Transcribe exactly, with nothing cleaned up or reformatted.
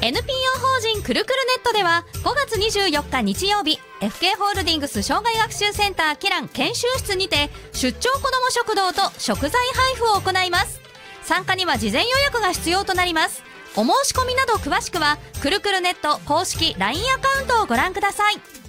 エヌピーオー 法人くるくるネットではごがつにじゅうよっか日曜日 エフケー ホールディングス障害学習センターキラン研修室にて出張子ども食堂と食材配布を行います。参加には事前予約が必要となります。お申し込みなど詳しくはくるくるネット公式 ライン アカウントをご覧ください。